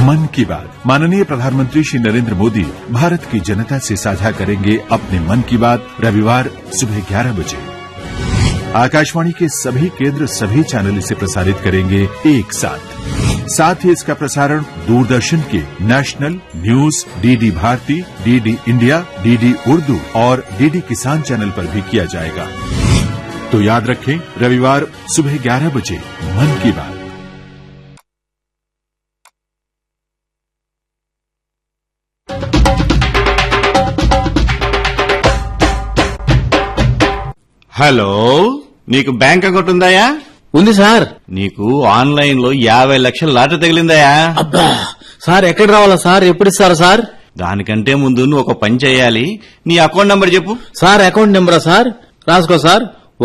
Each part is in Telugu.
मन की बात। माननीय प्रधानमंत्री श्री नरेंद्र मोदी भारत की जनता से साझा करेंगे अपने मन की बात रविवार सुबह 11 बजे। आकाशवाणी के सभी केंद्र सभी चैनल इसे प्रसारित करेंगे एक साथ ही इसका प्रसारण दूरदर्शन के national news, DD Bharti, DD India, DD Urdu और डीडी किसान चैनल पर भी किया जाएगा। तो याद रखें, रविवार सुबह 11 बजे मन की बात। హలో, నీకు బ్యాంక్ అకౌంట్ ఉందాయా? ఉంది సార్. నీకు ఆన్లైన్ లో 50 లక్షల లాటరీ తగిలిందాయా? అబ్బా సార్, ఎక్కడ రావాలా సార్? ఎప్పుడు ఇస్తారా సార్? దానికంటే ముందు నువ్వు ఒక పని చేయాలి. నీ అకౌంట్ నంబర్ చెప్పు. Sir account నెంబరా sir? రాసుకో సార్.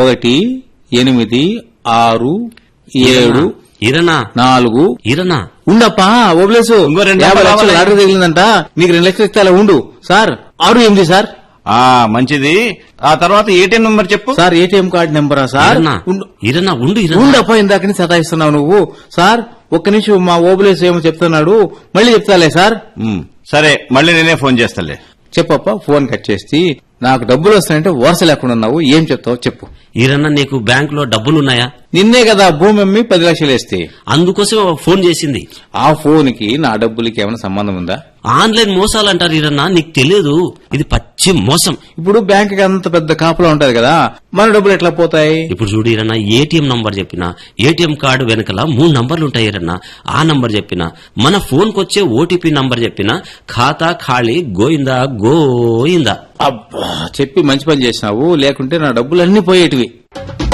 18674 ఉండప్పా ఓబ్లేసు. ఇంకో 2 50 లక్షలు లాటరీ తగిలిందంట. నీకు 2 లక్షలు ఇస్తా ఉండు సార్. 68 సార్. మంచిది. ఆ తర్వాత ఏటీఎం నంబర్ చెప్పు. Sir ATM card నెంబరా sir? ఉండప్పా, ఇందాకని సతాయిస్తున్నావు నువ్వు సార్. ఒక్క నిమిషం, మా ఓబులేసు ఏమో చెప్తున్నాడు, మళ్ళీ చెప్తాలే సార్. సరే, మళ్ళీ నేనే ఫోన్ చేస్తాలే. చెప్పప్ప. ఫోన్ కట్ చేసి నాకు డబ్బులు వస్తాయంటే వరుస లేకుండా ఉన్నావు. ఏం చెప్తావు చెప్పు. ఈరన్న, నీకు బ్యాంక్ లో డబ్బులున్నాయా? నిన్నే కదా భూమి అమ్మి 10 లక్షలు వేస్తే, అందుకోసం ఫోన్ చేసింది. ఆ ఫోన్ కి నా డబ్బులకి ఏమైనా సంబంధం ఉందా? ఆన్లైన్ మోసాలు అంటారు ఈరన్న, నీకు తెలియదు. ఇది పచ్చి మోసం. ఇప్పుడు బ్యాంక్ కి అంత పెద్ద కాపులా ఉంటది కదా, మన డబ్బులు ఎట్లా పోతాయి? ఇప్పుడు చూడు ఈరన్న, ఏటీఎం నంబర్ చెప్పినా, ఏటీఎం కార్డు వెనకల 3 నంబర్లు ఉంటాయి ఈరన్న. ఆ నంబర్ చెప్పినా, మన ఫోన్ కొచ్చే ఓటీపీ నంబర్ చెప్పినా, ఖాతా ఖాళీ గోయిందా గోయిందా. అబ్బా, చెప్పి మంచి పని చేసినావు, లేకుంటే నా డబ్బులు అన్ని పోయేటివి.